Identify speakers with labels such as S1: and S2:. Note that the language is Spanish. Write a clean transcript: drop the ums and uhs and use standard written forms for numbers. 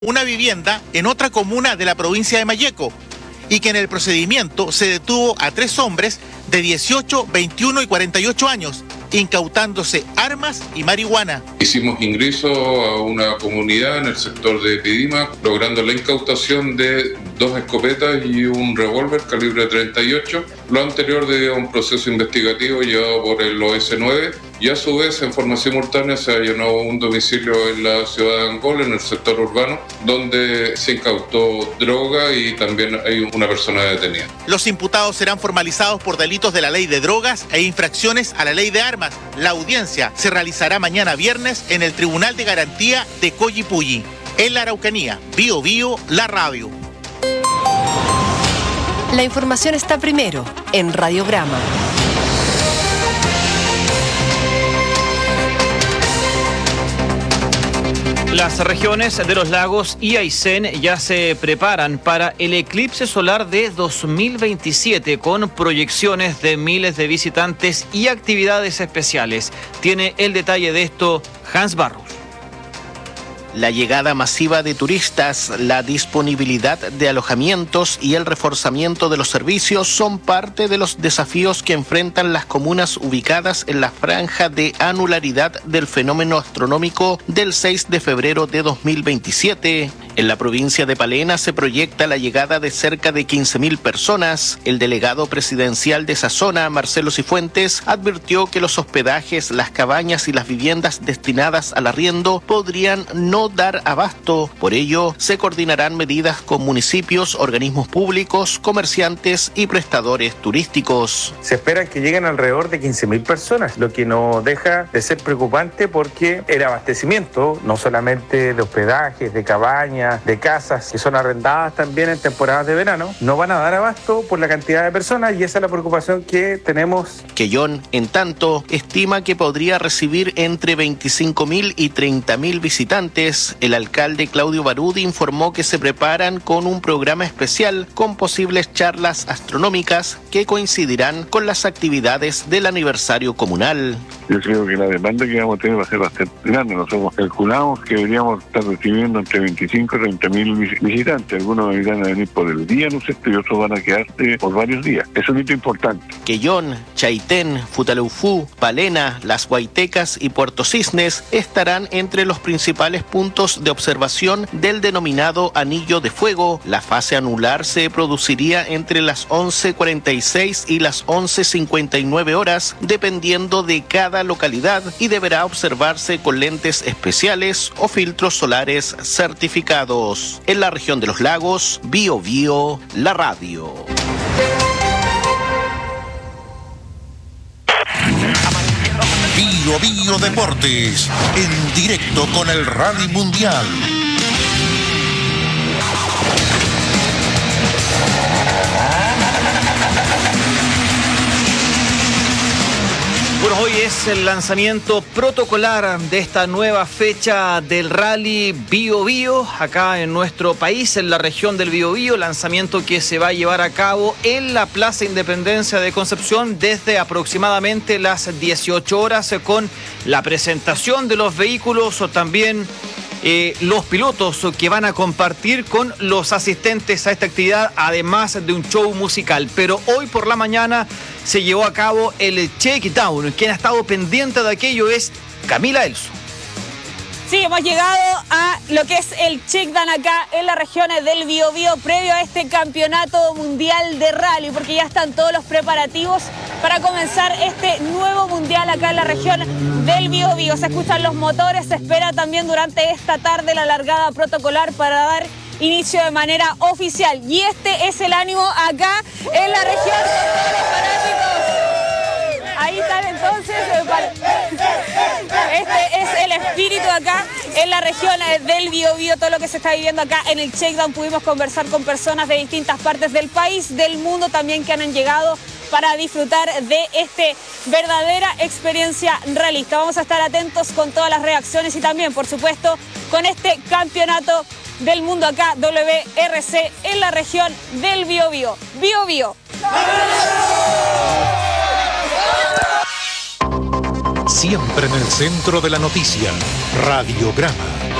S1: una vivienda en otra comuna de la provincia de Malleco y que en el procedimiento se detuvo a 3 hombres de 18, 21 y 48 años, incautándose armas y marihuana.
S2: Hicimos ingreso a una comunidad en el sector de Pidima, logrando la incautación de 2 escopetas y un revólver calibre 38, lo anterior de un proceso investigativo llevado por el OS9, y a su vez en forma simultánea se allanó un domicilio en la ciudad de Angol, en el sector urbano, donde se incautó droga y también hay una persona detenida.
S1: Los imputados serán formalizados por delitos de la ley de drogas e infracciones a la ley de armas. La audiencia se realizará mañana viernes en el Tribunal de Garantía de Collipulli. En la Araucanía, Bío Bío, la radio.
S3: La información está primero en Radiograma.
S4: Las regiones de los lagos y Aysén ya se preparan para el eclipse solar de 2027 con proyecciones de miles de visitantes y actividades especiales. Tiene el detalle de esto Hans Barros.
S5: La llegada masiva de turistas, la disponibilidad de alojamientos y el reforzamiento de los servicios son parte de los desafíos que enfrentan las comunas ubicadas en la franja de anularidad del fenómeno astronómico del 6 de febrero de 2027. En la provincia de Palena se proyecta la llegada de cerca de 15.000 personas. El delegado presidencial de esa zona, Marcelo Cifuentes, advirtió que los hospedajes, las cabañas y las viviendas destinadas al arriendo podrían no dar abasto. Por ello, se coordinarán medidas con municipios, organismos públicos, comerciantes y prestadores turísticos.
S6: Se espera que lleguen alrededor de 15.000 personas, lo que no deja de ser preocupante porque el abastecimiento, no solamente de hospedajes, de cabañas, de casas que son arrendadas también en temporadas de verano, no van a dar abasto por la cantidad de personas, y esa es la preocupación que tenemos.
S5: Quellón, en tanto, estima que podría recibir entre 25.000 y 30.000 visitantes. El alcalde Claudio Barudi informó que se preparan con un programa especial con posibles charlas astronómicas que coincidirán con las actividades del aniversario comunal.
S7: Yo creo que la demanda que vamos a tener va a ser bastante grande. Nosotros calculamos que deberíamos estar recibiendo entre 25 y 30.000 visitantes. Algunos van a venir por el día, ¿no es cierto? Y otros van a quedarse por varios días. Es un hito importante.
S5: Quellón, Chaitén, Futaleufú, Palena, Las Guaitecas y Puerto Cisnes estarán entre los principales puntos de observación del denominado Anillo de Fuego. La fase anular se produciría entre las 11:46 y las 11:59 horas, dependiendo de cada localidad, y deberá observarse con lentes especiales o filtros solares certificados. En la región de los lagos, Bío Bío, la radio.
S8: Bío Bío Deportes, en directo con el Rally Mundial.
S4: Bueno, hoy es el lanzamiento protocolar de esta nueva fecha del Rally Bío Bío acá en nuestro país, en la región del Bío Bío, lanzamiento que se va a llevar a cabo en la Plaza Independencia de Concepción desde aproximadamente las 18 horas con la presentación de los vehículos o también los pilotos que van a compartir con los asistentes a esta actividad, además de un show musical. Pero hoy por la mañana se llevó a cabo el check-down. Quien ha estado pendiente de aquello es Camila Elso.
S9: Sí, hemos llegado a lo que es el check-down acá en la región del Bío Bío previo a este campeonato mundial de rally, porque ya están todos los preparativos para comenzar este nuevo mundial acá en la región del Bío Bío. Se escuchan los motores, se espera también durante esta tarde la largada protocolar para dar inicio de manera oficial. Y este es el ánimo acá en la región con todos los fanáticos. Ahí están entonces, este es el espíritu acá en la región del Bío Bío, todo lo que se está viviendo acá en el check-down. Pudimos conversar con personas de distintas partes del país, del mundo también, que han llegado para disfrutar de esta verdadera experiencia realista. Vamos a estar atentos con todas las reacciones y también, por supuesto, con este campeonato del mundo acá, WRC, en la región del Bío Bío. Bío Bío.
S8: Siempre en el centro de la noticia, Radiograma.